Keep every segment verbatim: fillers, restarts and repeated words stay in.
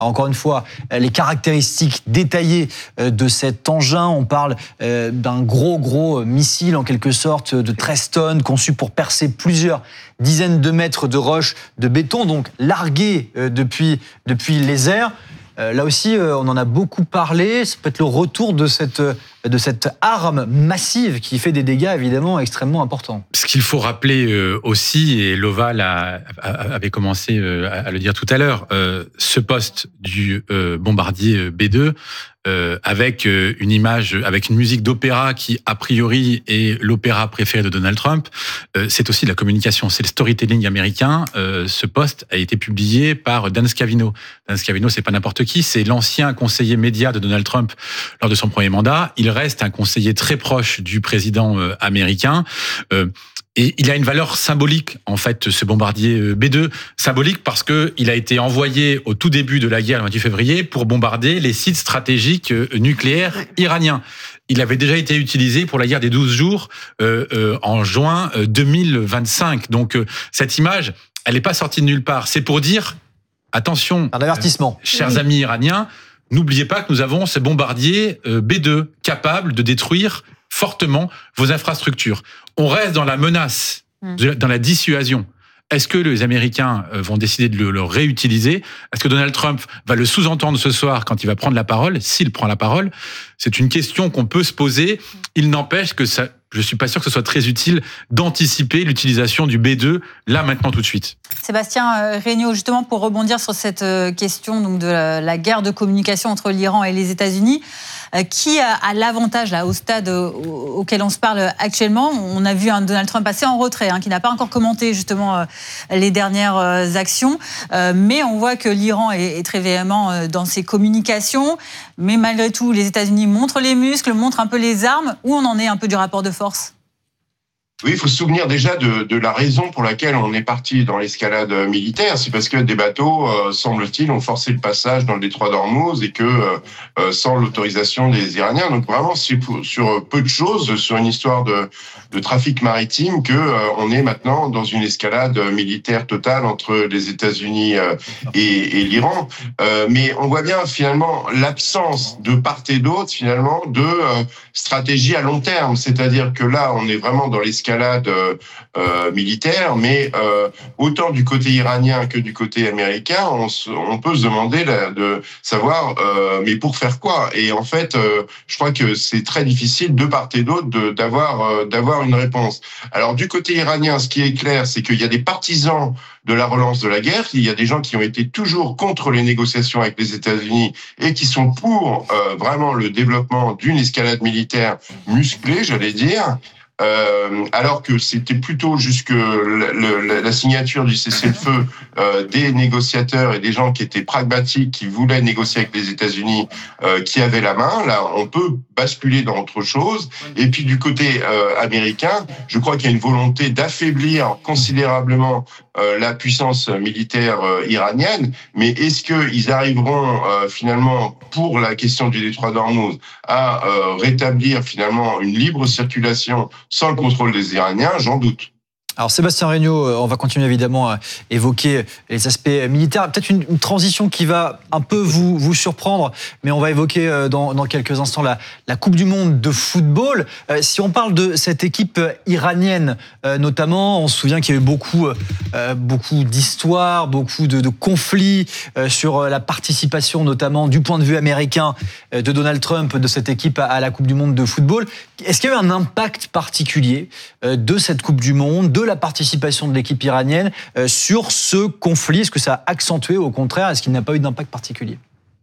encore une fois, les caractéristiques détaillées de cet engin. On parle d'un gros, gros missile, en quelque sorte, de treize tonnes, conçu pour percer plusieurs dizaines de mètres de roches de béton, donc largué depuis, depuis les airs. Là aussi, on en a beaucoup parlé. Ça peut être le retour de cette, de cette arme massive qui fait des dégâts évidemment extrêmement importants. Ce qu'il faut rappeler aussi, et Loval a, avait commencé à le dire tout à l'heure, ce poste du bombardier B deux, Euh, avec euh, une image, avec une musique d'opéra qui, a priori, est l'opéra préféré de Donald Trump, euh, c'est aussi de la communication, c'est le storytelling américain. Euh, ce post a été publié par Dan Scavino. Dan Scavino, c'est pas n'importe qui, c'est l'ancien conseiller média de Donald Trump lors de son premier mandat. Il reste un conseiller très proche du président euh, américain. Euh, Et il a une valeur symbolique, en fait, ce bombardier B deux. Symbolique parce que il a été envoyé au tout début de la guerre, le vingt-huit février, pour bombarder les sites stratégiques nucléaires iraniens. Il avait déjà été utilisé pour la guerre des douze jours euh, euh, en juin deux mille vingt-cinq. Donc, euh, cette image, elle n'est pas sortie de nulle part. C'est pour dire, attention, un avertissement. Euh, chers amis iraniens, n'oubliez pas que nous avons ce bombardier euh, B deux capable de détruire fortement vos infrastructures. On reste dans la menace, dans la dissuasion. Est-ce que les Américains vont décider de le, le réutiliser ? Est-ce que Donald Trump va le sous-entendre ce soir quand il va prendre la parole ? S'il prend la parole, c'est une question qu'on peut se poser. Il n'empêche que ça, je ne suis pas sûr que ce soit très utile d'anticiper l'utilisation du B deux, là, maintenant, tout de suite. Sébastien Regnault, justement, pour rebondir sur cette question donc, de la, la guerre de communication entre l'Iran et les États-Unis, qui a l'avantage, là, au stade auquel on se parle actuellement? On a vu un Donald Trump assez en retrait, hein, qui n'a pas encore commenté, justement, les dernières actions. Mais on voit que l'Iran est très véhément dans ses communications. Mais malgré tout, les États-Unis montrent les muscles, montrent un peu les armes. Où on en est un peu du rapport de force? Oui, il faut se souvenir déjà de, de la raison pour laquelle on est parti dans l'escalade militaire. C'est parce que des bateaux, euh, semble-t-il, ont forcé le passage dans le détroit d'Ormuz et que euh, sans l'autorisation des Iraniens. Donc vraiment, c'est pour, sur peu de choses, sur une histoire de, de trafic maritime, que euh, on est maintenant dans une escalade militaire totale entre les États-Unis euh, et, et l'Iran. Euh, mais on voit bien finalement l'absence de part et d'autre finalement de euh, stratégie à long terme. C'est-à-dire que là, on est vraiment dans l'escalade Euh, euh, militaire, mais euh, autant du côté iranien que du côté américain, on, se, on peut se demander là, de savoir, euh, mais pour faire quoi? Et en fait, euh, je crois que c'est très difficile de part et d'autre de, d'avoir, euh, d'avoir une réponse. Alors du côté iranien, ce qui est clair, c'est qu'il y a des partisans de la relance de la guerre. Il y a des gens qui ont été toujours contre les négociations avec les États-Unis et qui sont pour euh, vraiment le développement d'une escalade militaire musclée, j'allais dire. Euh, alors que c'était plutôt jusque le, le, la signature du cessez-le-feu euh, des négociateurs et des gens qui étaient pragmatiques, qui voulaient négocier avec les États-Unis, euh, qui avaient la main. Là, on peut basculer dans autre chose. Et puis du côté euh, américain, je crois qu'il y a une volonté d'affaiblir considérablement euh, la puissance militaire euh, iranienne. Mais est-ce qu'ils arriveront euh, finalement, pour la question du détroit d'Ormuz, à euh, rétablir finalement une libre circulation sans le contrôle des Iraniens? J'en doute. Alors Sébastien Regnault, on va continuer évidemment à évoquer les aspects militaires. Peut-être une, une transition qui va un peu vous, vous surprendre, mais on va évoquer dans, dans quelques instants la, la Coupe du Monde de football. Euh, si on parle de cette équipe iranienne euh, notamment, on se souvient qu'il y a eu beaucoup, euh, beaucoup d'histoires, beaucoup de, de conflits euh, sur la participation notamment du point de vue américain euh, de Donald Trump de cette équipe à, à la Coupe du Monde de football. Est-ce qu'il y a eu un impact particulier euh, de cette Coupe du Monde, de la participation de l'équipe iranienne euh, sur ce conflit? Est-ce que ça a accentué, au contraire, est-ce qu'il n'a pas eu d'impact particulier?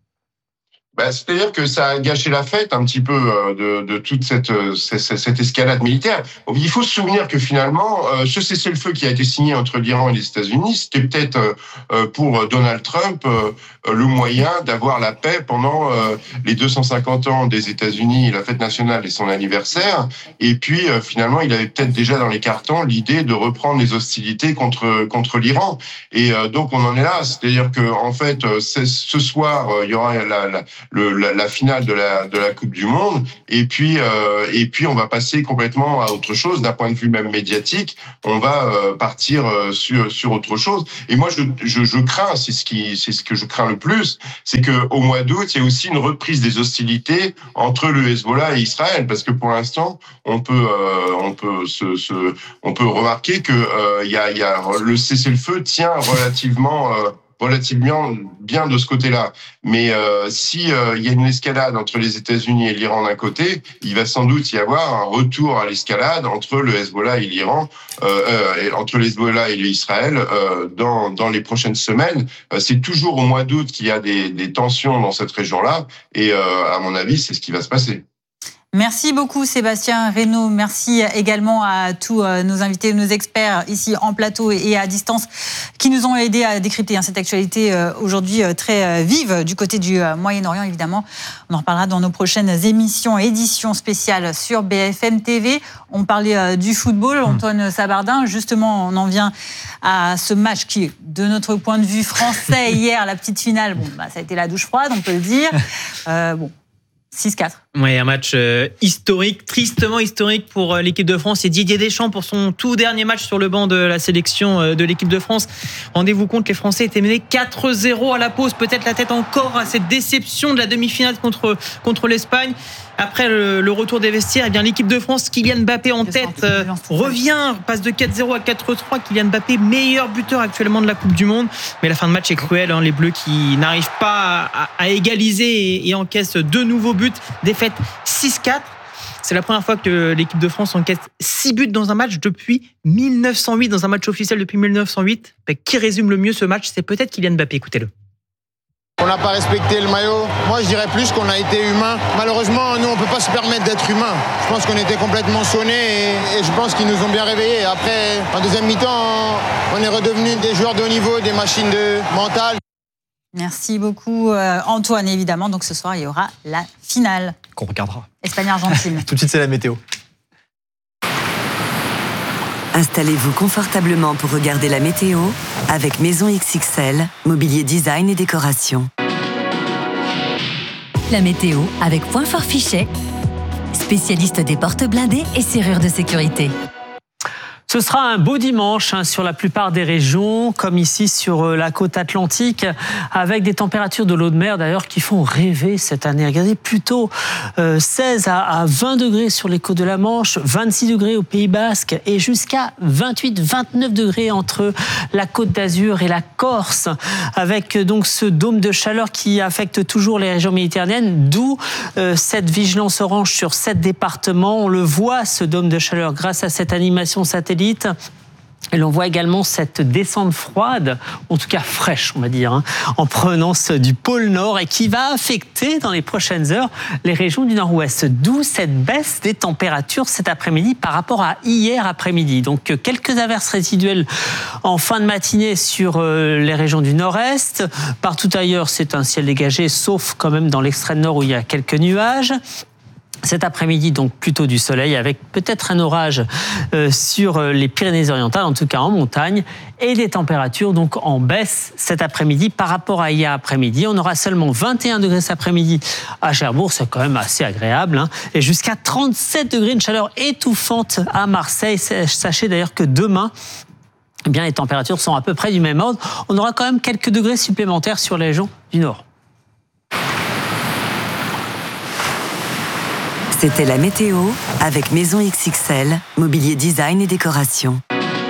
Ben, c'est-à-dire que ça a gâché la fête un petit peu de, de toute cette, cette, cette escalade militaire. Il faut se souvenir que finalement, ce cessez-le-feu qui a été signé entre l'Iran et les États-Unis, c'était peut-être pour Donald Trump le moyen d'avoir la paix pendant les deux cent cinquante ans des États-Unis, la fête nationale et son anniversaire. Et puis finalement, il avait peut-être déjà dans les cartons l'idée de reprendre les hostilités contre contre l'Iran. Et donc on en est là, c'est-à-dire que en fait, ce soir, il y aura la, la le, la, la finale de la, de la Coupe du Monde. Et puis, euh, et puis, on va passer complètement à autre chose d'un point de vue même médiatique. On va euh, partir euh, sur, sur autre chose. Et moi, je, je, je crains, c'est ce qui, c'est ce que je crains le plus, c'est que au mois d'août, il y a aussi une reprise des hostilités entre le Hezbollah et Israël, parce que pour l'instant, on peut, euh, on peut se, se, on peut remarquer que euh, il y a, il y a le cessez-le-feu tient relativement. Euh, relativement bien de ce côté-là. Mais euh, si euh, il y a une escalade entre les États-Unis et l'Iran d'un côté, il va sans doute y avoir un retour à l'escalade entre le Hezbollah et l'Iran, euh, euh, entre le Hezbollah et l'Israël euh, dans dans les prochaines semaines. Euh, c'est toujours au mois d'août qu'il y a des, des tensions dans cette région-là, et euh, à mon avis, c'est ce qui va se passer. Merci beaucoup Sébastien Reynaud. Merci également à tous nos invités, nos experts ici en plateau et à distance qui nous ont aidés à décrypter cette actualité aujourd'hui très vive du côté du Moyen-Orient. Évidemment, on en reparlera dans nos prochaines émissions, éditions spéciales sur B F M T V. On parlait du football, Antoine Sabardin. Justement, on en vient à ce match qui, de notre point de vue français, hier, la petite finale, bon, bah, ça a été la douche froide, on peut le dire. Euh, bon. six quatre. Oui, un match euh, historique, tristement historique pour euh, l'équipe de France et Didier Deschamps pour son tout dernier match sur le banc de la sélection euh, de l'équipe de France. Rendez-vous compte, les Français étaient menés quatre zéro à la pause, peut-être la tête encore à cette déception de la demi-finale contre, contre l'Espagne. Après le, le retour des vestiaires, eh bien, l'équipe de France, Kylian Mbappé en tête, euh, revient, passe de quatre zéro à quatre trois. Kylian Mbappé, meilleur buteur actuellement de la Coupe du Monde. Mais la fin de match est cruelle, hein, les Bleus qui n'arrivent pas à, à égaliser et, et encaissent deux nouveaux buts. Défaite six quatre. C'est la première fois que l'équipe de France encaisse six buts dans un match depuis mille neuf cent huit, dans un match officiel depuis mille neuf cent huit. Ben, qui résume le mieux ce match? C'est peut-être Kylian Mbappé, écoutez-le. On n'a pas respecté le maillot. Moi, je dirais plus qu'on a été humain. Malheureusement, nous, on ne peut pas se permettre d'être humain. Je pense qu'on était complètement sonnés et, et je pense qu'ils nous ont bien réveillés. Après, en deuxième mi-temps, on est redevenus des joueurs de haut niveau, des machines de mentale. Merci beaucoup Antoine, évidemment. Donc ce soir, il y aura la finale. Qu'on regardera. Espagne-Argentine. Tout de suite, c'est la météo. Installez-vous confortablement pour regarder la météo avec Maison X X L, mobilier design et décoration. La météo avec Point Fort Fichet, spécialiste des portes blindées et serrures de sécurité. Ce sera un beau dimanche hein, sur la plupart des régions, comme ici sur la côte atlantique, avec des températures de l'eau de mer d'ailleurs qui font rêver cette année. Regardez, plutôt euh, seize à vingt degrés sur les côtes de la Manche, vingt-six degrés au Pays Basque et jusqu'à vingt-huit vingt-neuf degrés entre la Côte d'Azur et la Corse, avec donc ce dôme de chaleur qui affecte toujours les régions méditerranéennes, d'où euh, cette vigilance orange sur sept départements. On le voit, ce dôme de chaleur, grâce à cette animation satellite. Et l'on voit également cette descente froide, en tout cas fraîche, on va dire, hein, en provenance du pôle Nord et qui va affecter dans les prochaines heures les régions du Nord-Ouest. D'où cette baisse des températures cet après-midi par rapport à hier après-midi. Donc quelques averses résiduelles en fin de matinée sur les régions du Nord-Est. Partout ailleurs, c'est un ciel dégagé, sauf quand même dans l'extrême nord où il y a quelques nuages. Cet après-midi, donc plutôt du soleil avec peut-être un orage euh, sur les Pyrénées-Orientales, en tout cas en montagne, et des températures donc en baisse cet après-midi par rapport à hier après-midi. On aura seulement vingt et un degrés cet après-midi à Cherbourg, c'est quand même assez agréable, hein, et jusqu'à trente-sept degrés, une chaleur étouffante à Marseille. Sachez d'ailleurs que demain, eh bien, les températures sont à peu près du même ordre. On aura quand même quelques degrés supplémentaires sur les régions du Nord. C'était la météo avec Maison X X L, mobilier design et décoration.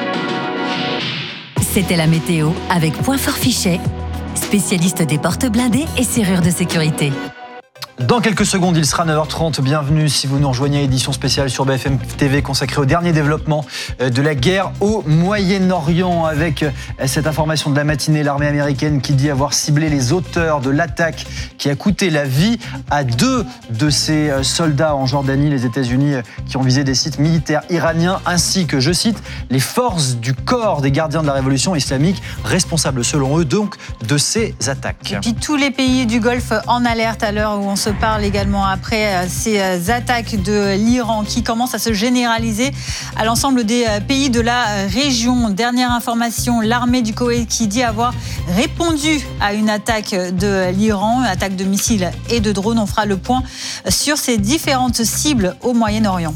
C'était la météo avec Point Fort Fichet, spécialiste des portes blindées et serrures de sécurité. Dans quelques secondes, il sera neuf heures trente. Bienvenue si vous nous rejoignez à édition spéciale sur B F M T V consacrée au dernier développement de la guerre au Moyen-Orient. Avec cette information de la matinée, l'armée américaine qui dit avoir ciblé les auteurs de l'attaque qui a coûté la vie à deux de ses soldats en Jordanie. Les États-Unis qui ont visé des sites militaires iraniens ainsi que, je cite, les forces du corps des gardiens de la révolution islamique, responsables selon eux donc de ces attaques. Et puis tous les pays du Golfe en alerte à l'heure où on se se parle également après ces attaques de l'Iran qui commencent à se généraliser à l'ensemble des pays de la région. Dernière information, l'armée du Koweït qui dit avoir répondu à une attaque de l'Iran, attaque de missiles et de drones. On fera le point sur ces différentes cibles au Moyen-Orient.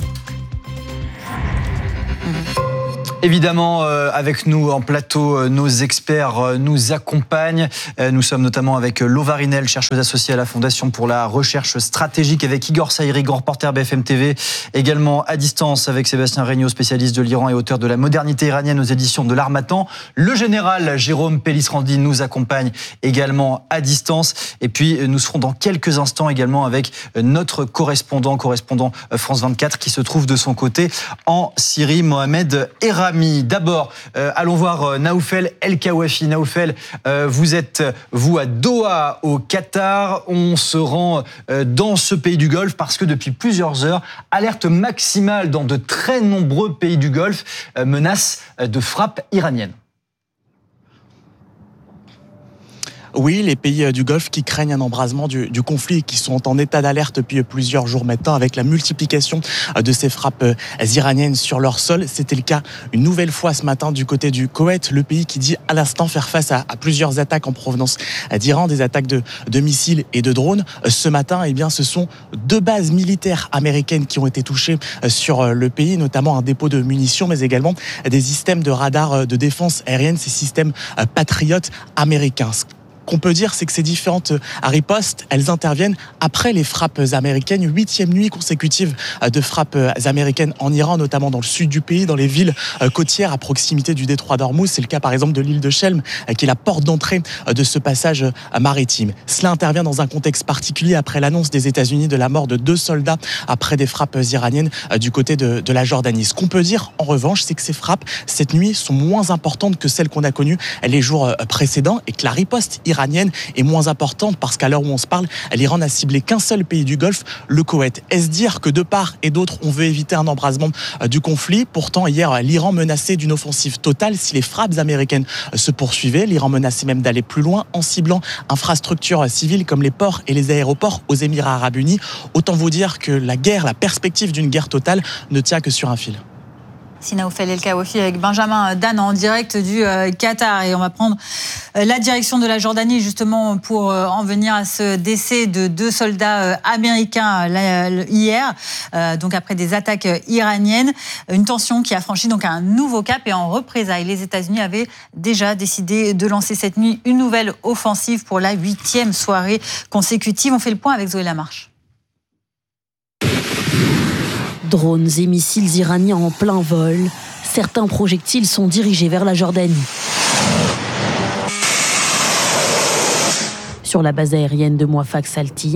Évidemment, euh, avec nous en plateau, euh, nos experts euh, nous accompagnent. Euh, nous sommes notamment avec Lova Rinel, chercheuse associée à la Fondation pour la recherche stratégique, avec Igor Saïri, grand reporter B F M T V. Également à distance avec Sébastien Regnault, spécialiste de l'Iran et auteur de La modernité iranienne aux éditions de l'Harmattan. Le général Jérôme Pellistrandi nous accompagne également à distance. Et puis, nous serons dans quelques instants également avec notre correspondant, correspondant France vingt-quatre, qui se trouve de son côté en Syrie, Mohamed Errami. D'abord, euh, allons voir euh, Naoufel El Kawafi. Naoufel, euh, vous êtes, vous, à Doha, au Qatar. On se rend euh, dans ce pays du Golfe parce que depuis plusieurs heures, alerte maximale dans de très nombreux pays du Golfe, euh, menace de frappe iranienne. Oui, les pays du Golfe qui craignent un embrasement du, du conflit et qui sont en état d'alerte depuis plusieurs jours maintenant avec la multiplication de ces frappes iraniennes sur leur sol. C'était le cas une nouvelle fois ce matin du côté du Koweït, le pays qui dit à l'instant faire face à, à plusieurs attaques en provenance d'Iran, des attaques de, de missiles et de drones. Ce matin, eh bien, ce sont deux bases militaires américaines qui ont été touchées sur le pays, notamment un dépôt de munitions, mais également des systèmes de radar de défense aérienne, ces systèmes patriotes américains. Qu'on peut dire, c'est que ces différentes ripostes, elles interviennent après les frappes américaines, huitième nuit consécutive de frappes américaines en Iran, notamment dans le sud du pays, dans les villes côtières à proximité du détroit d'Ormuz. C'est le cas par exemple de l'île de Chelm, qui est la porte d'entrée de ce passage maritime. Cela intervient dans un contexte particulier après l'annonce des États-Unis de la mort de deux soldats après des frappes iraniennes du côté de, de la Jordanie. Ce qu'on peut dire, en revanche, c'est que ces frappes, cette nuit, sont moins importantes que celles qu'on a connues les jours précédents et que la riposte iranienne est moins importante parce qu'à l'heure où on se parle, l'Iran n'a ciblé qu'un seul pays du Golfe, le Koweït. Est-ce dire que de part et d'autre, on veut éviter un embrasement du conflit? Pourtant, hier, l'Iran menaçait d'une offensive totale si les frappes américaines se poursuivaient. L'Iran menaçait même d'aller plus loin en ciblant infrastructures civiles comme les ports et les aéroports aux Émirats arabes unis. Autant vous dire que la guerre, la perspective d'une guerre totale ne tient que sur un fil. Naoufel El Kawafi avec Benjamin Dan en direct du Qatar. Et on va prendre la direction de la Jordanie justement pour en venir à ce décès de deux soldats américains hier, donc après des attaques iraniennes. Une tension qui a franchi donc un nouveau cap et en représailles, les États-Unis avaient déjà décidé de lancer cette nuit une nouvelle offensive pour la huitième soirée consécutive. On fait le point avec Zoé Lamarche. Drones et missiles iraniens en plein vol. Certains projectiles sont dirigés vers la Jordanie. Sur la base aérienne de Mouafaq Salti.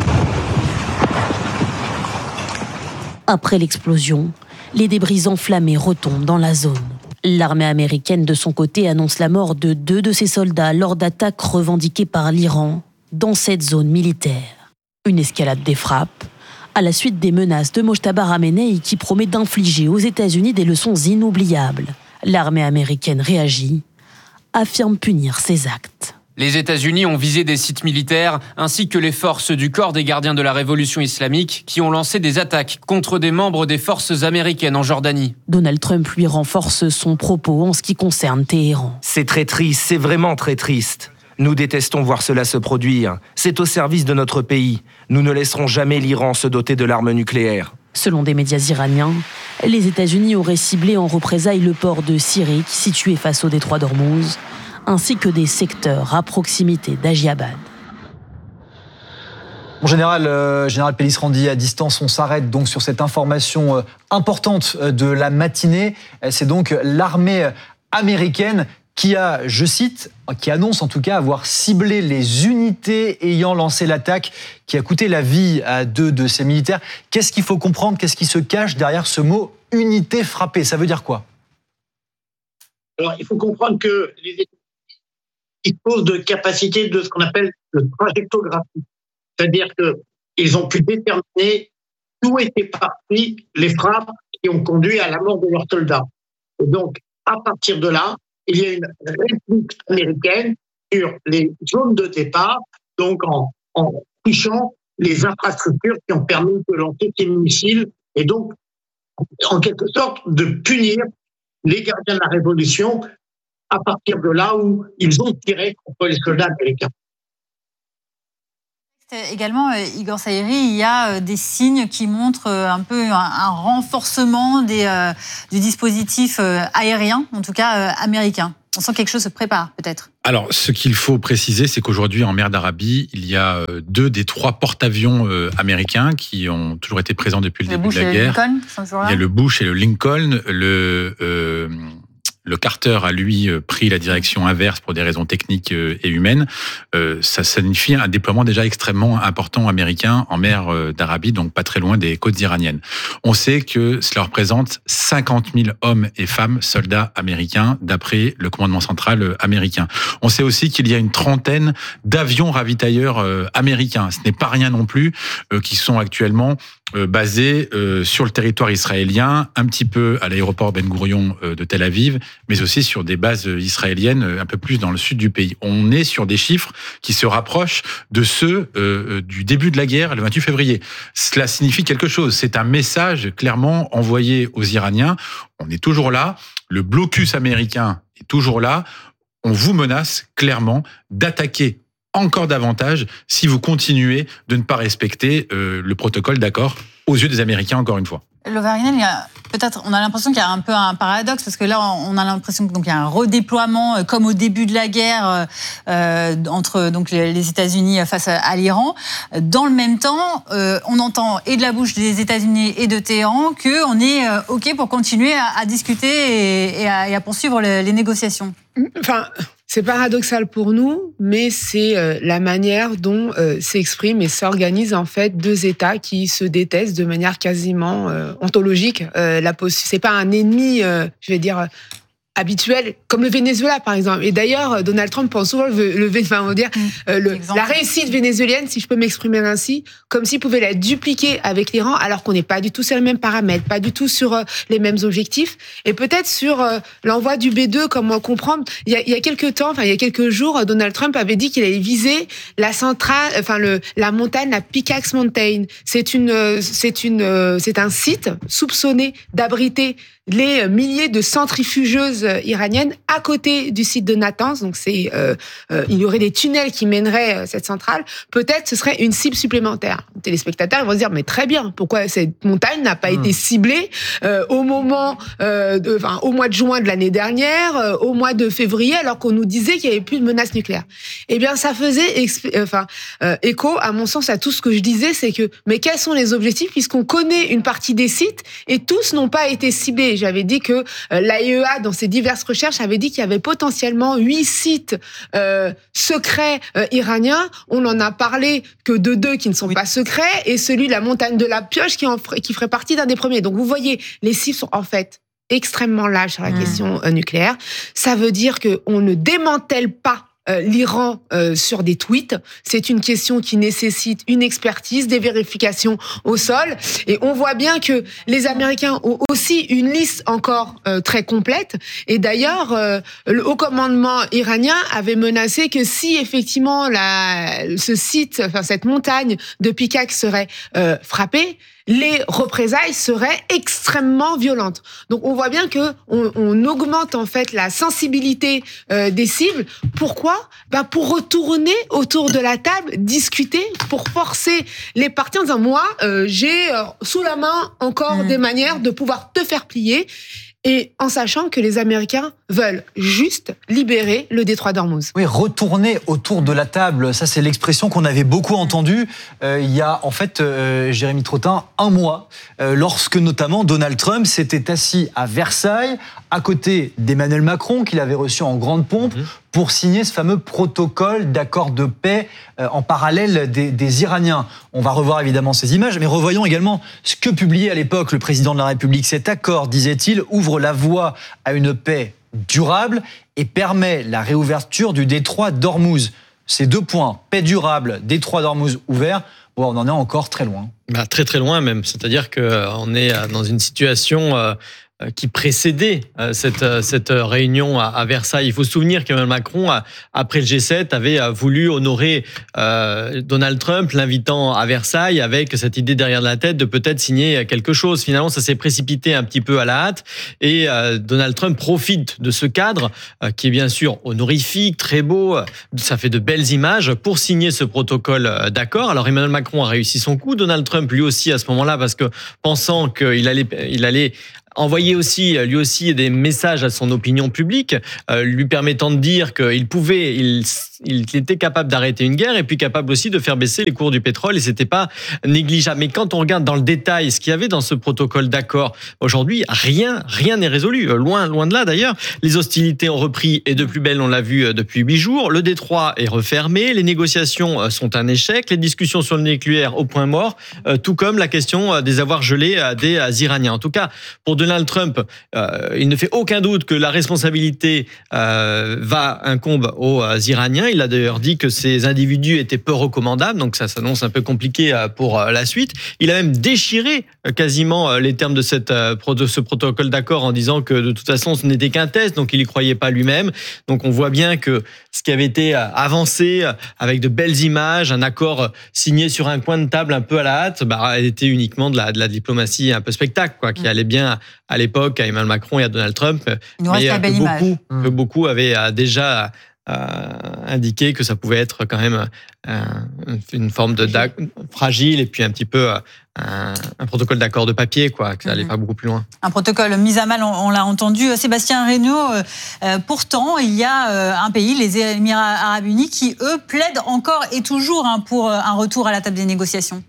Après l'explosion, les débris enflammés retombent dans la zone. L'armée américaine, de son côté, annonce la mort de deux de ses soldats lors d'attaques revendiquées par l'Iran dans cette zone militaire. Une escalade des frappes à la suite des menaces de Mojtaba Khamenei qui promet d'infliger aux États-Unis des leçons inoubliables. L'armée américaine réagit, affirme punir ces actes. Les États-Unis ont visé des sites militaires ainsi que les forces du corps des gardiens de la révolution islamique qui ont lancé des attaques contre des membres des forces américaines en Jordanie. Donald Trump lui renforce son propos en ce qui concerne Téhéran. C'est très triste, c'est vraiment très triste. Nous détestons voir cela se produire. C'est au service de notre pays. Nous ne laisserons jamais l'Iran se doter de l'arme nucléaire. Selon des médias iraniens, les États-Unis auraient ciblé en représailles le port de Sirik, situé face au détroit d'Ormuz, ainsi que des secteurs à proximité d'Ajiabad. Bon, général, euh, général Pellistrandi, à distance, on s'arrête donc sur cette information euh, importante de la matinée. C'est donc l'armée américaine qui a, je cite, qui annonce en tout cas avoir ciblé les unités ayant lancé l'attaque qui a coûté la vie à deux de ces militaires. Qu'est-ce qu'il faut comprendre? Qu'est-ce qui se cache derrière ce mot « unité frappée » Ça veut dire quoi? Alors, il faut comprendre que les États-Unis disposent de capacités de ce qu'on appelle de trajectographie. C'est-à-dire qu'ils ont pu déterminer d'où étaient parties les frappes qui ont conduit à la mort de leurs soldats. Et donc, à partir de là, il y a une réplique américaine sur les zones de départ, donc en, en fichant les infrastructures qui ont permis de lancer ces missiles et donc, en quelque sorte, de punir les gardiens de la Révolution à partir de là où ils ont tiré contre les soldats américains. Également, Igor Sayeri, il y a des signes qui montrent un peu un, un renforcement des, euh, du dispositif aérien, en tout cas euh, américain. On sent que quelque chose se prépare, peut-être. Alors, ce qu'il faut préciser, c'est qu'aujourd'hui, en mer d'Arabie, il y a deux des trois porte-avions américains qui ont toujours été présents depuis le, le début Bush de la et guerre. Lincoln, sont toujours là. Il y a le Bush et le Lincoln. Le, euh, le Carter a, lui, pris la direction inverse pour des raisons techniques et humaines. Euh, ça signifie un déploiement déjà extrêmement important américain en mer d'Arabie, donc pas très loin des côtes iraniennes. On sait que cela représente cinquante mille hommes et femmes soldats américains, d'après le commandement central américain. On sait aussi qu'il y a une trentaine d'avions ravitailleurs américains. Ce n'est pas rien non plus, euh, qui sont actuellement Euh, basé euh, sur le territoire israélien, un petit peu à l'aéroport Ben Gourion euh, de Tel Aviv, mais aussi sur des bases israéliennes euh, un peu plus dans le sud du pays. On est sur des chiffres qui se rapprochent de ceux euh, du début de la guerre, le vingt-huit février. Cela signifie quelque chose. C'est un message clairement envoyé aux Iraniens. On est toujours là. Le blocus américain est toujours là. On vous menace clairement d'attaquer encore davantage si vous continuez de ne pas respecter euh, le protocole d'accord aux yeux des Américains, encore une fois. Lovarinen, il y a peut-être, on a l'impression qu'il y a un peu un paradoxe parce que là, on a l'impression qu'il y a un redéploiement comme au début de la guerre euh, entre donc les États-Unis face à, à l'Iran. Dans le même temps, euh, on entend et de la bouche des États-Unis et de Téhéran que on est euh, ok pour continuer à, à discuter et, et, à, et à poursuivre les, les négociations. Enfin. C'est paradoxal pour nous, mais c'est euh, la manière dont euh, s'expriment et s'organisent en fait deux États qui se détestent de manière quasiment euh, ontologique. Euh, la poss- c'est pas un ennemi, euh, je vais dire, habituel, comme le Venezuela par exemple. Et d'ailleurs, Donald Trump pense souvent le, le, enfin, on va dire, euh, le, la réussite vénézuélienne, si je peux m'exprimer ainsi, comme s'il pouvait la dupliquer avec l'Iran, alors qu'on n'est pas du tout sur les mêmes paramètres, pas du tout sur euh, les mêmes objectifs, et peut-être sur euh, l'envoi du B deux, comment comprendre. Il y a, il y a quelques temps, enfin il y a quelques jours, Donald Trump avait dit qu'il allait viser la centrale, enfin le, la montagne, la Pickaxe Mountain. C'est une, c'est une, c'est un site soupçonné d'abriter les milliers de centrifugeuses iraniennes à côté du site de Natanz. Donc, c'est, euh, euh, il y aurait des tunnels qui mèneraient euh, cette centrale. Peut-être ce serait une cible supplémentaire. Les téléspectateurs vont se dire, mais très bien, pourquoi cette montagne n'a pas mmh. été ciblée euh, au moment, euh, de, enfin, au mois de juin de l'année dernière, euh, au mois de février, alors qu'on nous disait qu'il n'y avait plus de menace nucléaire. Eh bien, ça faisait exp- euh, enfin, euh, écho, à mon sens, à tout ce que je disais, c'est que, mais quels sont les objectifs, puisqu'on connaît une partie des sites et tous n'ont pas été ciblés. J'avais dit que euh, l'A I E A, dans ses diverses recherches, avait dit qu'il y avait potentiellement huit sites euh, secrets euh, iraniens. On n'en a parlé que de deux qui ne sont oui. pas secrets, et celui de la montagne de la Pioche qui, en ferait, qui ferait partie d'un des premiers. Donc vous voyez, les cibles sont en fait extrêmement larges sur la mmh. question euh, nucléaire. Ça veut dire qu'on ne démantèle pas Euh, l'Iran euh, sur des tweets. C'est une question qui nécessite une expertise, des vérifications au sol. Et on voit bien que les Américains ont aussi une liste encore euh, très complète. Et d'ailleurs, euh, le haut commandement iranien avait menacé que si effectivement la, ce site, enfin cette montagne de Pickaxe serait euh, frappée, les représailles seraient extrêmement violentes. Donc on voit bien que on, on augmente en fait la sensibilité euh, des cibles. Pourquoi ? Ben pour retourner autour de la table, discuter, pour forcer les parties en disant moi euh, j'ai euh, sous la main encore mmh. des manières de pouvoir te faire plier. Et en sachant que les Américains veulent juste libérer le détroit d'Ormuz. Oui, retourner autour de la table, ça c'est l'expression qu'on avait beaucoup entendue euh, il y a en fait, euh, Jérémy Trottin, un mois, euh, lorsque notamment Donald Trump s'était assis à Versailles, à côté d'Emmanuel Macron, qu'il avait reçu en grande pompe, mmh. pour signer ce fameux protocole d'accord de paix euh, en parallèle des, des Iraniens. On va revoir évidemment ces images, mais revoyons également ce que publiait à l'époque le président de la République. Cet accord, disait-il, ouvre la voie à une paix durable et permet la réouverture du détroit d'Ormuz. Ces deux points, paix durable, détroit d'Ormuz ouvert, bon, on en est encore très loin. Bah, très très loin même, c'est-à-dire qu'on est dans une situation... Euh qui précédait cette, cette réunion à Versailles. Il faut se souvenir qu'Emmanuel Macron, après le G sept, avait voulu honorer Donald Trump, l'invitant à Versailles, avec cette idée derrière la tête de peut-être signer quelque chose. Finalement, ça s'est précipité un petit peu à la hâte et Donald Trump profite de ce cadre qui est bien sûr honorifique, très beau, ça fait de belles images pour signer ce protocole d'accord. Alors Emmanuel Macron a réussi son coup, Donald Trump lui aussi à ce moment-là, parce que pensant qu'il allait, il allait envoyer aussi, lui aussi, des messages à son opinion publique, euh, lui permettant de dire qu'il pouvait, il, il était capable d'arrêter une guerre et puis capable aussi de faire baisser les cours du pétrole et c'était pas négligeable. Mais quand on regarde dans le détail ce qu'il y avait dans ce protocole d'accord, aujourd'hui, rien, rien n'est résolu. Loin, loin de là d'ailleurs. Les hostilités ont repris et de plus belle, on l'a vu depuis huit jours. Le détroit est refermé. Les négociations sont un échec. Les discussions sur le nucléaire au point mort, euh, tout comme la question des avoirs gelés des Iraniens. En tout cas, pour Donald Trump, euh, il ne fait aucun doute que la responsabilité euh, va incombe aux euh, Iraniens. Il a d'ailleurs dit que ces individus étaient peu recommandables, donc ça s'annonce un peu compliqué euh, pour euh, la suite. Il a même déchiré euh, quasiment euh, les termes de, cette, euh, de ce protocole d'accord en disant que de toute façon ce n'était qu'un test, donc il n'y croyait pas lui-même. Donc on voit bien que ce qui avait été avancé euh, avec de belles images, un accord euh, signé sur un coin de table un peu à la hâte, bah, était uniquement de la, de la diplomatie un peu spectacle, quoi, qui allait bien à l'époque à Emmanuel Macron et à Donald Trump, il nous reste mais la belle que, image. beaucoup, que beaucoup avaient déjà euh, indiqué que ça pouvait être quand même euh, une forme de fragile et puis un petit peu euh, un, un protocole d'accord de papier, quoi, que ça allait mm-hmm. pas beaucoup plus loin. Un protocole mis à mal, on, on l'a entendu. Sébastien Regnault, euh, euh, pourtant, il y a euh, un pays, les Émirats Arabes Unis, qui, eux, plaident encore et toujours hein, pour un retour à la table des négociations.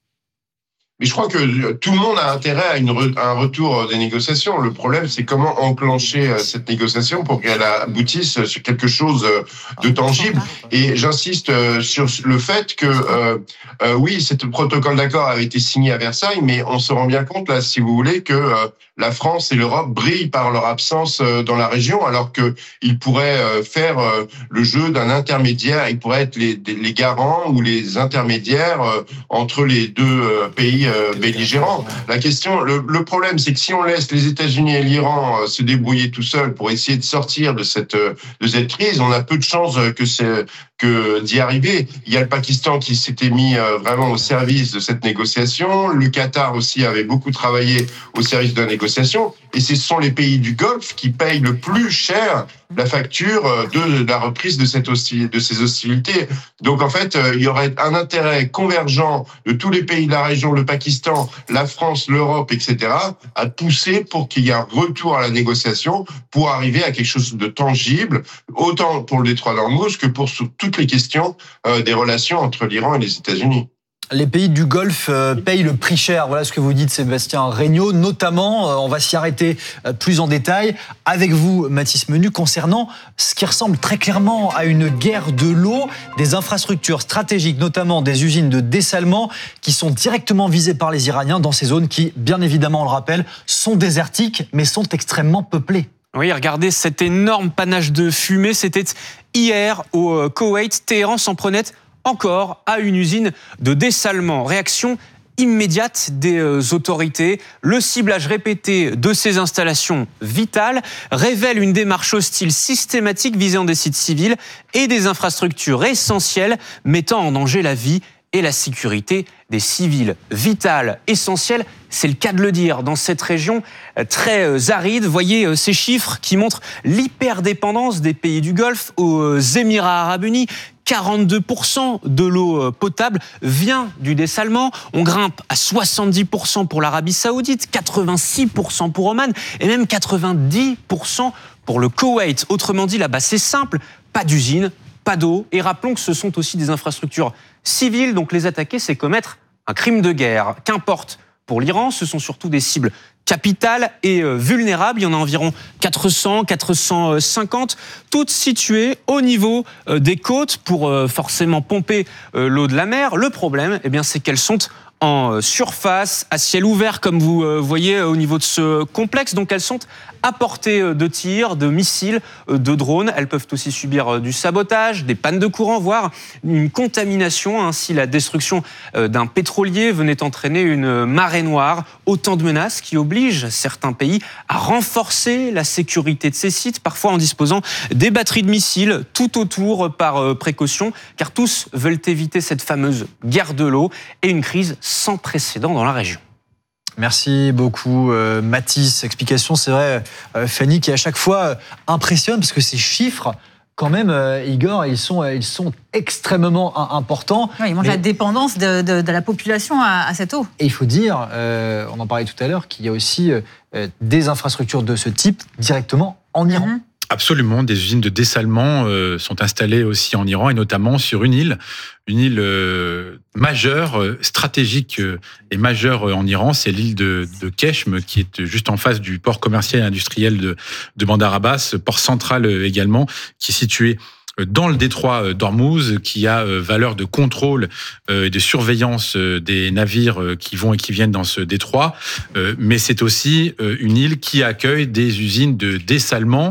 Mais je crois que tout le monde a intérêt à, une re, à un retour des négociations. Le problème, c'est comment enclencher cette négociation pour qu'elle aboutisse sur quelque chose de tangible. Et j'insiste sur le fait que, euh, euh, oui, ce protocole d'accord a été signé à Versailles, mais on se rend bien compte, là, si vous voulez, que euh, la France et l'Europe brillent par leur absence dans la région, alors qu'ils pourraient faire le jeu d'un intermédiaire. Ils pourraient être les, les garants ou les intermédiaires entre les deux pays belligérants. La question, le, le problème, c'est que si on laisse les États-Unis et l'Iran se débrouiller tout seuls pour essayer de sortir de cette de cette crise, on a peu de chances que c'est que d'y arriver. Il y a le Pakistan qui s'était mis vraiment au service de cette négociation. Le Qatar aussi avait beaucoup travaillé au service de la négociation. Et ce sont les pays du Golfe qui payent le plus cher la facture de la reprise de, cette hostilité, de ces hostilités. Donc en fait, il y aurait un intérêt convergent de tous les pays de la région, le Pakistan, la France, l'Europe, et cetera, à pousser pour qu'il y ait un retour à la négociation pour arriver à quelque chose de tangible, autant pour le détroit d'Ormuz que pour toutes les questions euh, des relations entre l'Iran et les États-Unis. Les pays du Golfe euh, payent le prix cher. Voilà ce que vous dites, Sébastien Regnault. Notamment, euh, on va s'y arrêter euh, plus en détail avec vous, Mathis Menu, concernant ce qui ressemble très clairement à une guerre de l'eau, des infrastructures stratégiques, notamment des usines de dessalement, qui sont directement visées par les Iraniens dans ces zones qui, bien évidemment, on le rappelle, sont désertiques, mais sont extrêmement peuplées. Oui, regardez cet énorme panache de fumée. C'était hier au Koweït. Téhéran s'en prenait encore à une usine de dessalement. Réaction immédiate des autorités. Le ciblage répété de ces installations vitales révèle une démarche hostile systématique visant des sites civils et des infrastructures essentielles mettant en danger la vie et la sécurité des civils. Vitales, essentielles, c'est le cas de le dire, dans cette région très aride. Voyez ces chiffres qui montrent l'hyperdépendance des pays du Golfe aux Émirats Arabes Unis. quarante-deux pour cent de l'eau potable vient du dessalement. On grimpe à soixante-dix pour cent pour l'Arabie Saoudite, quatre-vingt-six pour cent pour Oman et même quatre-vingt-dix pour cent pour le Koweït. Autrement dit, là-bas, c'est simple, pas d'usine, pas d'eau. Et rappelons que ce sont aussi des infrastructures civiles, donc les attaquer, c'est commettre un crime de guerre. Qu'importe, pour l'Iran, ce sont surtout des cibles capitales et vulnérables. Il y en a environ quatre cents, quatre cent cinquante, toutes situées au niveau des côtes pour forcément pomper l'eau de la mer. Le problème, eh bien, c'est qu'elles sont en surface, à ciel ouvert, comme vous voyez au niveau de ce complexe. Donc elles sont à portée de tir, de missiles, de drones. Elles peuvent aussi subir du sabotage, des pannes de courant, voire une contamination. Ainsi, la destruction d'un pétrolier venait entraîner une marée noire. Autant de menaces qui obligent certains pays à renforcer la sécurité de ces sites, parfois en disposant des batteries de missiles tout autour par précaution, car tous veulent éviter cette fameuse guerre de l'eau et une crise sans précédent dans la région. Merci beaucoup euh, Mathis. Explication, c'est vrai, euh, Fanny, qui à chaque fois euh, impressionne, parce que ces chiffres, quand même, euh, Igor, ils sont, ils sont extrêmement importants. Oui, ils montrent mais... la dépendance de, de, de la population à, à cette eau. Et il faut dire, euh, on en parlait tout à l'heure, qu'il y a aussi euh, des infrastructures de ce type directement en Iran. Mm-hmm. Absolument, des usines de dessalement euh, sont installées aussi en Iran, et notamment sur une île, une île euh, majeure, euh, stratégique euh, et majeure euh, en Iran, c'est l'île de, de Keshm, qui est juste en face du port commercial et industriel de, de Bandar Abbas, port central euh, également, qui est situé dans le détroit d'Ormuz, qui a valeur de contrôle et de surveillance des navires qui vont et qui viennent dans ce détroit. Mais c'est aussi une île qui accueille des usines de dessalement.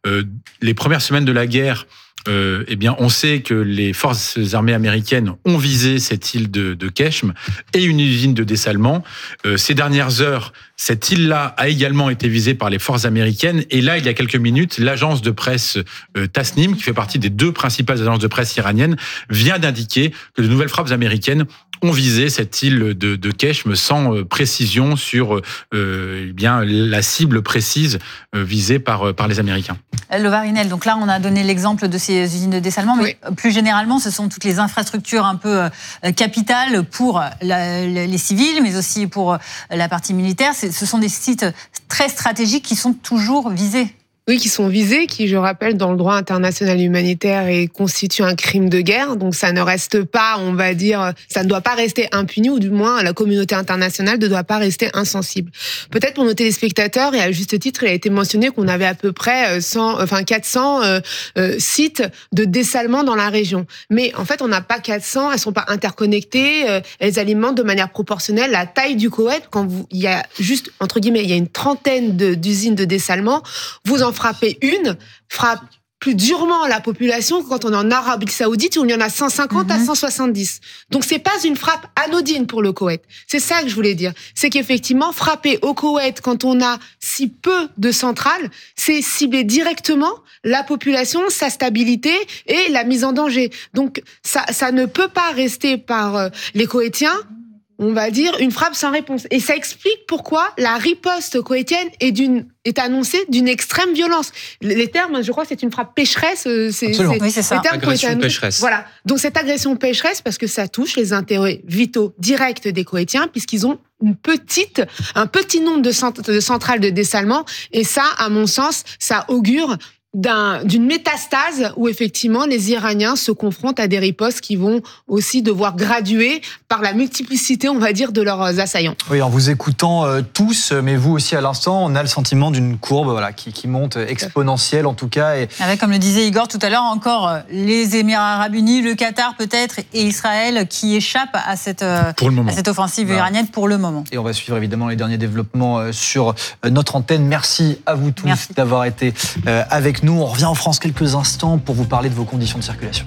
Les premières semaines de la guerre, Euh, eh bien, on sait que les forces armées américaines ont visé cette île de, de Keshm et une usine de dessalement. Euh, ces dernières heures, cette île-là a également été visée par les forces américaines. Et là, il y a quelques minutes, l'agence de presse euh, Tasnim, qui fait partie des deux principales agences de presse iraniennes, vient d'indiquer que de nouvelles frappes américaines ont visé cette île de, de Keshm sans euh, précision sur euh, eh bien, la cible précise euh, visée par, par les Américains. Lova Rinel, donc là, on a donné l'exemple de ces usines de dessalement, mais oui. Plus généralement, ce sont toutes les infrastructures un peu euh, capitales pour la, les civils, mais aussi pour la partie militaire. C'est, ce sont des sites très stratégiques qui sont toujours visés. Oui, qui sont visés, qui, je rappelle, dans le droit international humanitaire, et constituent un crime de guerre. Donc, ça ne reste pas, on va dire, ça ne doit pas rester impuni, ou du moins, la communauté internationale ne doit pas rester insensible. Peut-être pour nos téléspectateurs, et à juste titre, il a été mentionné qu'on avait à peu près cent, enfin quatre cents euh, euh, sites de dessalement dans la région. Mais en fait, on n'a pas quatre cents, elles sont pas interconnectées, euh, elles alimentent de manière proportionnelle la taille du Koweït. Quand vous, il y a juste, entre guillemets, il y a une trentaine de, d'usines de dessalement, vous en frapper une, frappe plus durement la population que quand on est en Arabie Saoudite où il y en a cent cinquante mmh. à cent soixante-dix. Donc c'est pas une frappe anodine pour le Koweït. C'est ça que je voulais dire. C'est qu'effectivement, frapper au Koweït quand on a si peu de centrales, c'est cibler directement la population, sa stabilité et la mise en danger. Donc ça, ça ne peut pas rester par euh, les Koweïtiens, on va dire, une frappe sans réponse. Et ça explique pourquoi la riposte koweïtienne est, d'une, est annoncée d'une extrême violence. Les termes, je crois, c'est une frappe pécheresse. C'est, c'est, oui, c'est ça. Agression pécheresse. Voilà. Donc cette agression pécheresse, parce que ça touche les intérêts vitaux directs des Koweïtiens, puisqu'ils ont une petite, un petit nombre de, cent, de centrales de dessalement. Et ça, à mon sens, ça augure D'un, d'une métastase où effectivement les Iraniens se confrontent à des ripostes qui vont aussi devoir graduer par la multiplicité, on va dire, de leurs assaillants. Oui, en vous écoutant euh, tous, mais vous aussi à l'instant, on a le sentiment d'une courbe voilà, qui, qui monte exponentielle en tout cas. Et... Avec, comme le disait Igor tout à l'heure, encore les Émirats Arabes Unis, le Qatar peut-être et Israël qui échappent à cette, à cette offensive voilà. iranienne pour le moment. Et on va suivre évidemment les derniers développements sur notre antenne. Merci à vous tous Merci. d'avoir été avec nous. Nous, on revient en France quelques instants pour vous parler de vos conditions de circulation.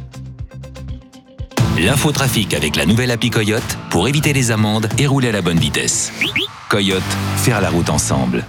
L'infotrafic avec la nouvelle appli Coyote pour éviter les amendes et rouler à la bonne vitesse. Coyote, faire la route ensemble.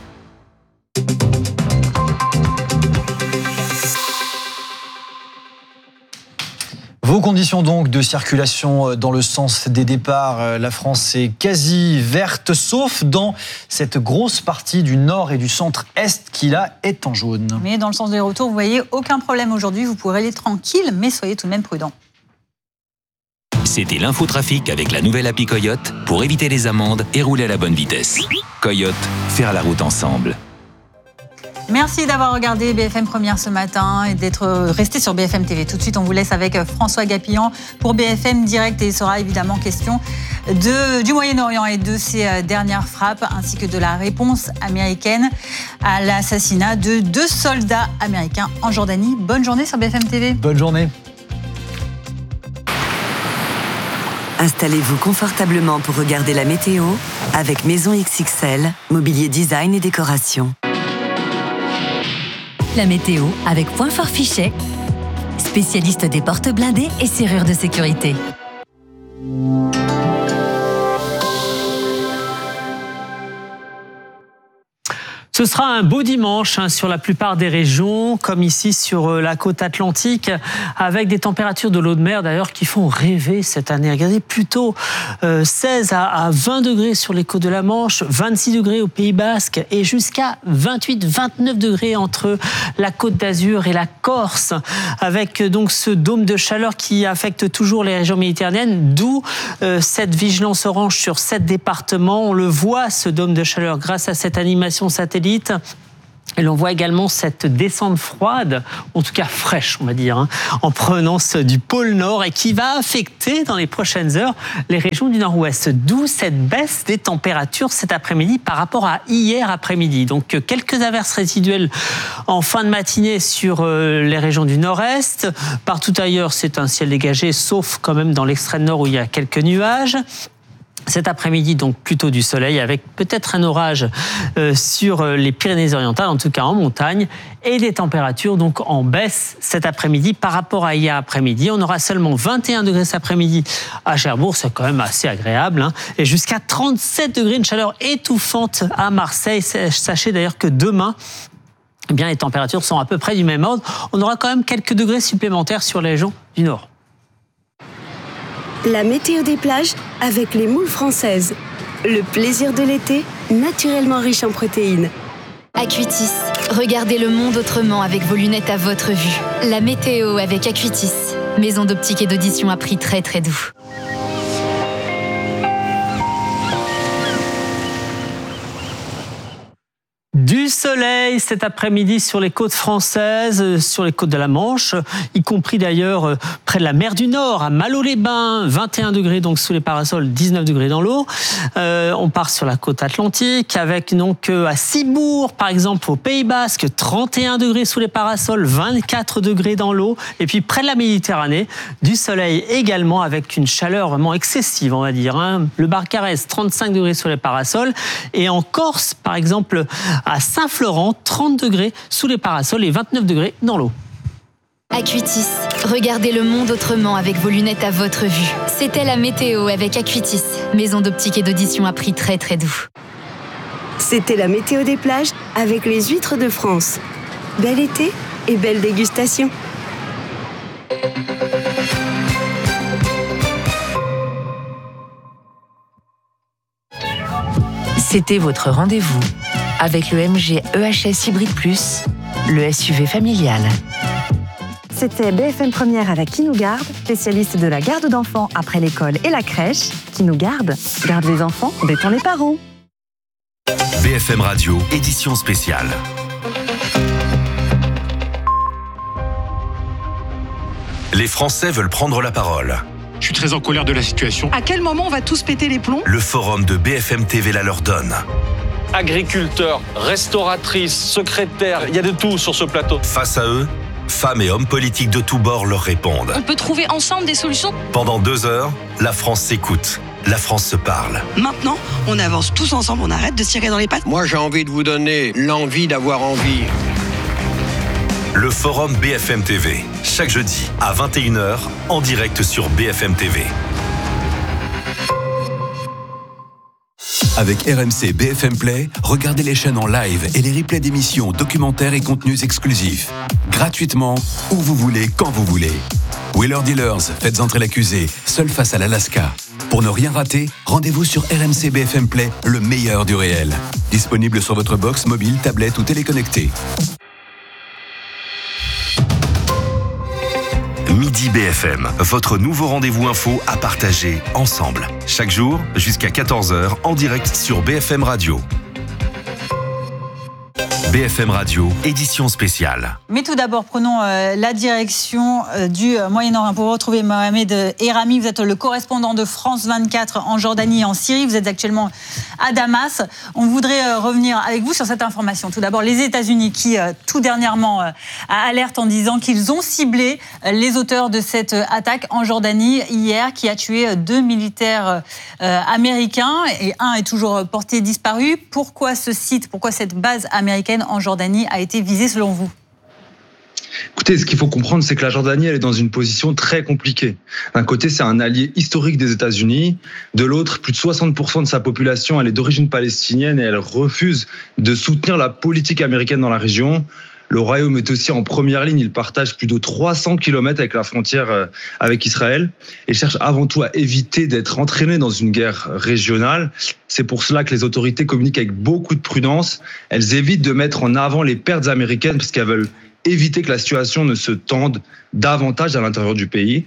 Vos conditions donc de circulation dans le sens des départs, la France est quasi verte, sauf dans cette grosse partie du nord et du centre-est qui là est en jaune. Mais dans le sens des retours, vous voyez, aucun problème aujourd'hui, vous pourrez aller tranquille, mais soyez tout de même prudents. C'était l'infotrafic avec la nouvelle appli Coyote pour éviter les amendes et rouler à la bonne vitesse. Coyote, faire la route ensemble. Merci d'avoir regardé B F M Première ce matin et d'être resté sur B F M T V. Tout de suite, on vous laisse avec François Gapillan pour B F M Direct et il sera évidemment question de, du Moyen-Orient et de ses dernières frappes ainsi que de la réponse américaine à l'assassinat de deux soldats américains en Jordanie. Bonne journée sur B F M T V. Bonne journée. Installez-vous confortablement pour regarder la météo avec Maison X X L, mobilier design et décoration. La météo avec Point Fort Fichet, spécialiste des portes blindées et serrures de sécurité. Ce sera un beau dimanche hein, sur la plupart des régions, comme ici sur euh, la côte atlantique, avec des températures de l'eau de mer d'ailleurs qui font rêver cette année. Regardez, plutôt euh, seize à vingt degrés sur les côtes de la Manche, vingt-six degrés au Pays Basque et jusqu'à vingt-huit à vingt-neuf degrés entre la Côte d'Azur et la Corse, avec euh, donc ce dôme de chaleur qui affecte toujours les régions méditerranéennes, d'où euh, cette vigilance orange sur sept départements. On le voit, ce dôme de chaleur, grâce à cette animation satellite. Et l'on voit également cette descente froide, en tout cas fraîche, on va dire, hein, en provenance du pôle Nord et qui va affecter dans les prochaines heures les régions du Nord-Ouest. D'où cette baisse des températures cet après-midi par rapport à hier après-midi. Donc quelques averses résiduelles en fin de matinée sur les régions du Nord-Est. Partout ailleurs, c'est un ciel dégagé, sauf quand même dans l'extrême nord où il y a quelques nuages. Cet après-midi, donc plutôt du soleil avec peut-être un orage euh, sur les Pyrénées-Orientales, en tout cas en montagne, et des températures donc en baisse cet après-midi par rapport à hier après-midi. On aura seulement vingt et un degrés cet après-midi à Cherbourg, c'est quand même assez agréable, hein, et jusqu'à trente-sept degrés, une chaleur étouffante à Marseille. Sachez d'ailleurs que demain, eh bien, les températures sont à peu près du même ordre. On aura quand même quelques degrés supplémentaires sur les régions du Nord. La météo des plages avec les moules françaises. Le plaisir de l'été, naturellement riche en protéines. Acuitis, regardez le monde autrement avec vos lunettes à votre vue. La météo avec Acuitis, maison d'optique et d'audition à prix très très doux. Du soleil cet après-midi sur les côtes françaises, sur les côtes de la Manche, y compris d'ailleurs près de la mer du Nord, à Malo-les-Bains, vingt et un degrés donc sous les parasols, dix-neuf degrés dans l'eau. Euh, on part sur la côte atlantique avec donc à Cibourg par exemple au Pays Basque, trente et un degrés sous les parasols, vingt-quatre degrés dans l'eau. Et puis près de la Méditerranée, du soleil également avec une chaleur vraiment excessive on va dire. Hein. Le Barcarès, trente-cinq degrés sous les parasols. Et en Corse par exemple, à Saint-Florent, trente degrés sous les parasols et vingt-neuf degrés dans l'eau. Acuitis, regardez le monde autrement avec vos lunettes à votre vue. C'était la météo avec Acuitis, maison d'optique et d'audition à prix très très doux. C'était la météo des plages avec les huîtres de France. Bel été et belle dégustation. C'était votre rendez-vous avec le M G E H S Hybrid Plus, le S U V familial. C'était B F M Première avec Qui nous garde, spécialiste de la garde d'enfants après l'école et la crèche. Qui nous garde, garde les enfants, détend les parents. B F M Radio, édition spéciale. Les Français veulent prendre la parole. Je suis très en colère de la situation. À quel moment on va tous péter les plombs ? Le forum de B F M T V la leur donne. Agriculteurs, restauratrices, secrétaires, il y a de tout sur ce plateau. Face à eux, femmes et hommes politiques de tous bords leur répondent. On peut trouver ensemble des solutions. Pendant deux heures, la France s'écoute, la France se parle. Maintenant, on avance tous ensemble, on arrête de se tirer dans les pattes. Moi, j'ai envie de vous donner l'envie d'avoir envie. Le forum B F M T V, chaque jeudi à vingt et une heures, en direct sur B F M T V. Avec R M C B F M Play, regardez les chaînes en live et les replays d'émissions, documentaires et contenus exclusifs. Gratuitement, où vous voulez, quand vous voulez. Wheeler Dealers, faites entrer l'accusé, seul face à l'Alaska. Pour ne rien rater, rendez-vous sur R M C B F M Play, le meilleur du réel. Disponible sur votre box mobile, tablette ou téléconnecté. Midi B F M, votre nouveau rendez-vous info à partager ensemble. Chaque jour, jusqu'à quatorze heures, en direct sur B F M Radio. B F M Radio, édition spéciale. Mais tout d'abord, prenons euh, la direction euh, du Moyen-Orient pour retrouver Mohamed Errami. Vous êtes le correspondant de France vingt-quatre en Jordanie et en Syrie. Vous êtes actuellement à Damas. On voudrait euh, revenir avec vous sur cette information. Tout d'abord, les États-Unis qui, euh, tout dernièrement, euh, alertent en disant qu'ils ont ciblé euh, les auteurs de cette euh, attaque en Jordanie hier, qui a tué euh, deux militaires euh, américains et un est toujours porté disparu. Pourquoi ce site, pourquoi cette base américaine en Jordanie a été visée selon vous ? Écoutez, ce qu'il faut comprendre, c'est que la Jordanie, elle est dans une position très compliquée. D'un côté, c'est un allié historique des États-Unis. De l'autre, plus de soixante pour cent de sa population, elle est d'origine palestinienne et elle refuse de soutenir la politique américaine dans la région. Le Royaume est aussi en première ligne. Il partage plus de trois cents kilomètres avec la frontière avec Israël et cherche avant tout à éviter d'être entraîné dans une guerre régionale. C'est pour cela que les autorités communiquent avec beaucoup de prudence. Elles évitent de mettre en avant les pertes américaines parce qu'elles veulent éviter que la situation ne se tende davantage à l'intérieur du pays.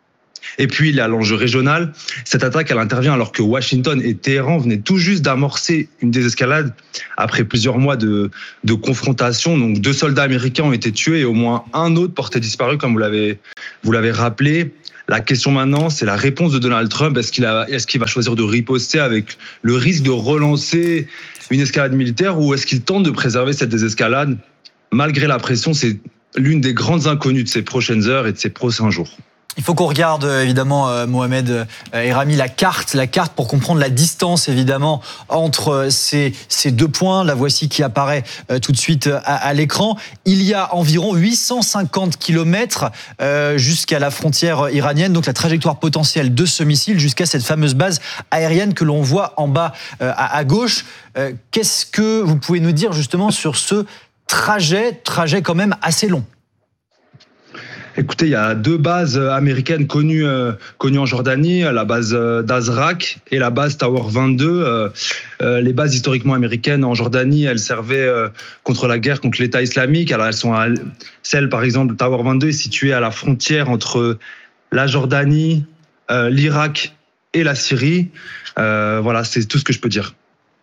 Et puis, il y a l'enjeu régional. Cette attaque, elle intervient alors que Washington et Téhéran venaient tout juste d'amorcer une désescalade après plusieurs mois de, de confrontation. Donc, deux soldats américains ont été tués et au moins un autre porté disparu, comme vous l'avez, vous l'avez rappelé. La question maintenant, c'est la réponse de Donald Trump. Est-ce qu'il a, est-ce qu'il va choisir de riposter avec le risque de relancer une escalade militaire ou est-ce qu'il tente de préserver cette désescalade ? Malgré la pression, c'est l'une des grandes inconnues de ces prochaines heures et de ces prochains jours. Il faut qu'on regarde évidemment, Mohamed Errami, la carte, la carte pour comprendre la distance évidemment entre ces, ces deux points. La voici qui apparaît tout de suite à, à l'écran. Il y a environ huit cent cinquante kilomètres euh, jusqu'à la frontière iranienne, donc la trajectoire potentielle de ce missile jusqu'à cette fameuse base aérienne que l'on voit en bas euh, à, à gauche. Euh, qu'est-ce que vous pouvez nous dire justement sur ce trajet, trajet quand même assez long? Écoutez, il y a deux bases américaines connues, euh, connues en Jordanie, la base d'Azraq et la base Tower vingt-deux. Euh, euh, les bases historiquement américaines en Jordanie, elles servaient euh, contre la guerre contre l'État islamique. Alors elles sont à, celle, par exemple, Tower vingt-deux est située à la frontière entre la Jordanie, euh, l'Irak et la Syrie. Euh, voilà, c'est tout ce que je peux dire.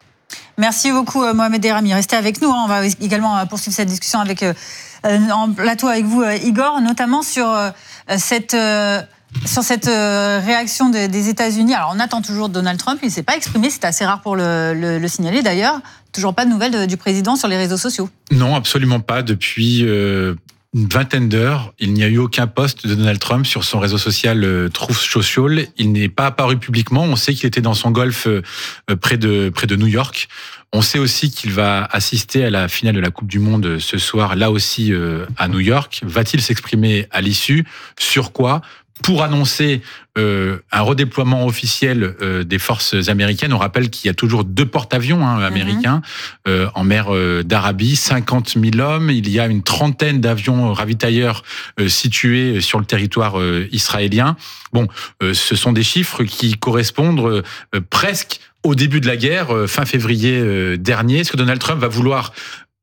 Merci beaucoup, Mohamed Errami. Restez avec nous. On va également poursuivre cette discussion avec, euh, en plateau avec vous, Igor, notamment sur euh, cette, euh, sur cette euh, réaction de, des États-Unis. Alors, on attend toujours Donald Trump. Il ne s'est pas exprimé. C'est assez rare pour le, le, le signaler, d'ailleurs. Toujours pas de nouvelles de, du président sur les réseaux sociaux. Non, absolument pas. Depuis euh, une vingtaine d'heures, il n'y a eu aucun post de Donald Trump sur son réseau social euh, Truth Social. Il n'est pas apparu publiquement. On sait qu'il était dans son golf euh, près de près de New York. On sait aussi qu'il va assister à la finale de la Coupe du Monde ce soir, là aussi euh, à New York. Va-t-il s'exprimer à l'issue? Sur quoi? Pour annoncer euh, un redéploiement officiel euh, des forces américaines. On rappelle qu'il y a toujours deux porte-avions hein, américains mmh. euh, en mer euh, d'Arabie, cinquante mille hommes. Il y a une trentaine d'avions ravitailleurs euh, situés sur le territoire euh, israélien. Bon, euh, ce sont des chiffres qui correspondent euh, presque au début de la guerre, euh, fin février euh, dernier. Est-ce que Donald Trump va vouloir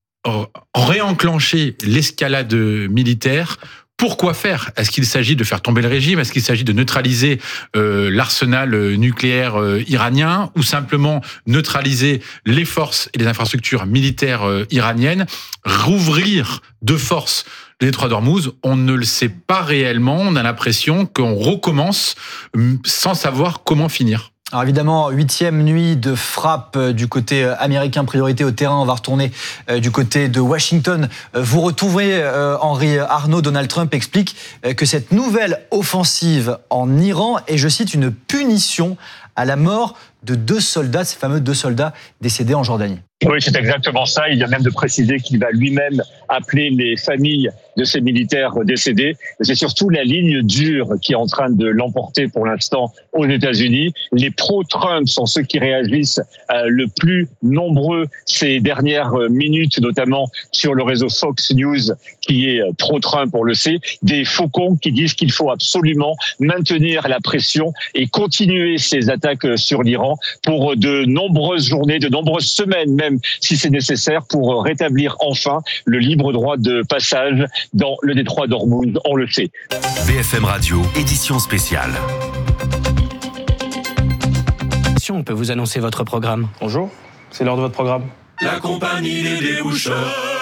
réenclencher l'escalade militaire? Pourquoi faire? Est-ce qu'il s'agit de faire tomber le régime? Est-ce qu'il s'agit de neutraliser euh, l'arsenal nucléaire euh, iranien ou simplement neutraliser les forces et les infrastructures militaires euh, iraniennes? Rouvrir de force le détroit d'Ormuz, on ne le sait pas réellement. On a l'impression qu'on recommence sans savoir comment finir. Alors évidemment, huitième nuit de frappe du côté américain, priorité au terrain. On va retourner du côté de Washington. Vous retrouvez Henri Arnaud. Donald Trump explique que cette nouvelle offensive en Iran est, je cite, une punition à la mort de deux soldats, ces fameux deux soldats décédés en Jordanie. Oui, c'est exactement ça. Il y a même de préciser qu'il va lui-même appeler les familles de ces militaires décédés. C'est surtout la ligne dure qui est en train de l'emporter pour l'instant aux États-Unis. Les pro-Trump sont ceux qui réagissent euh, le plus nombreux ces dernières minutes, notamment sur le réseau Fox News, qui est pro-Trump, on le sait. Des faucons qui disent qu'il faut absolument maintenir la pression et continuer ces attaques sur l'Iran pour de nombreuses journées, de nombreuses semaines même, si c'est nécessaire, pour rétablir enfin le libre droit de passage dans le détroit d'Ormuz, on le sait. B F M Radio, édition spéciale. On peut vous annoncer votre programme. Bonjour, c'est l'heure de votre programme. La compagnie des déboucheurs.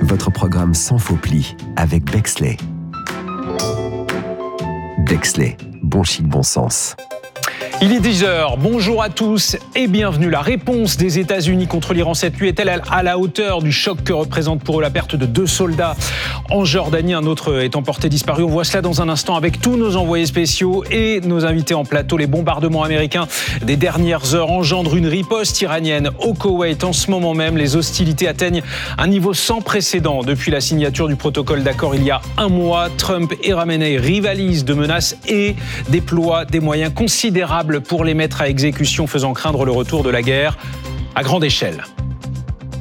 votre programme sans faux plis avec Bexley. Bexley, bon chic, bon sens. Il est dix heures, bonjour à tous et bienvenue. La réponse des États-Unis contre l'Iran cette nuit est-elle à la hauteur du choc que représente pour eux la perte de deux soldats en Jordanie, un autre étant porté disparu? On voit cela dans un instant avec tous nos envoyés spéciaux et nos invités en plateau. Les bombardements américains des dernières heures engendrent une riposte iranienne au Koweït. En ce moment même, les hostilités atteignent un niveau sans précédent. Depuis la signature du protocole d'accord il y a un mois, Trump et Khamenei rivalisent de menaces et déploient des moyens considérables pour les mettre à exécution, faisant craindre le retour de la guerre à grande échelle.